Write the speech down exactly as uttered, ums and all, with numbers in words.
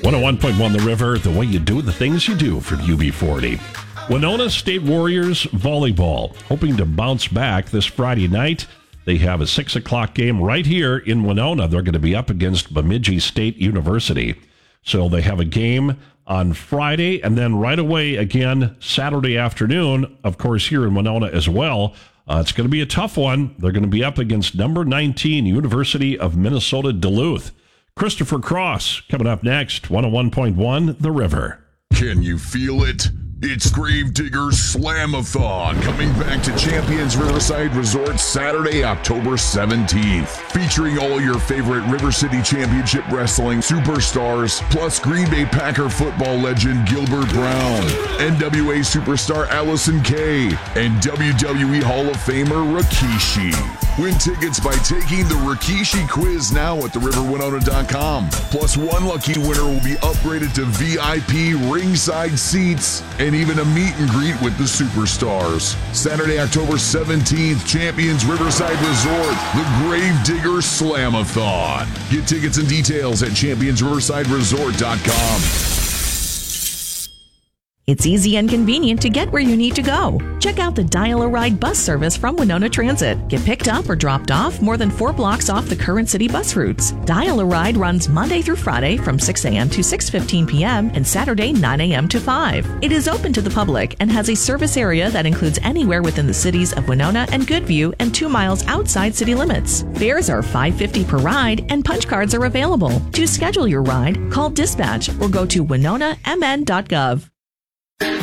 one oh one point one The River, the way you do the things you do from U B forty. Winona State Warriors volleyball, hoping to bounce back this Friday night. They have a six o'clock game right here in Winona. They're going to be up against Bemidji State University. So they have a game on Friday, and then right away again Saturday afternoon, of course, here in Winona as well. Uh, it's going to be a tough one. They're going to be up against number nineteen, University of Minnesota Duluth. Christopher Cross coming up next, one oh one point one The River. Can you feel it? It's Gravedigger Slamathon coming back to Champions Riverside Resort Saturday, October seventeenth. Featuring all your favorite River City Championship Wrestling superstars, plus Green Bay Packer football legend Gilbert Brown, N W A superstar Allison Kay, and W W E Hall of Famer Rikishi. Win tickets by taking the Rikishi quiz now at the river winona dot com. Plus, one lucky winner will be upgraded to V I P ringside seats and even a meet and greet with the superstars. Saturday, October seventeenth, Champions Riverside Resort, the Gravedigger Slamathon. Get tickets and details at champions riverside resort dot com. It's easy and convenient to get where you need to go. Check out the Dial-A-Ride bus service from Winona Transit. Get picked up or dropped off more than four blocks off the current city bus routes. Dial-A-Ride runs Monday through Friday from six a.m. to six fifteen p.m. and Saturday nine a.m. to five. It is open to the public and has a service area that includes anywhere within the cities of Winona and Goodview and two miles outside city limits. Fares are five dollars and fifty cents per ride and punch cards are available. To schedule your ride, call dispatch or go to winona m n dot gov.